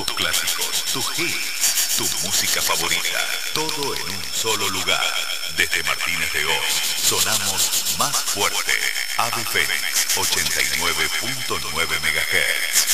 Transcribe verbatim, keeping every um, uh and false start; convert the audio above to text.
tus clásicos, tus hits, tu música favorita, todo en un solo lugar. Desde Martínez de Oz, sonamos más fuerte. Ave Fénix, ochenta y nueve punto nueve megahertz.